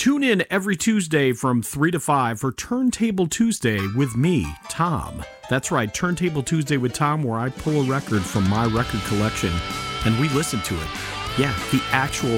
Tune in every Tuesday from 3 to 5 for Turntable Tuesday with me, Tom. That's right, Turntable Tuesday with Tom, where I pull a record from my record collection and we listen to it. Yeah, the actual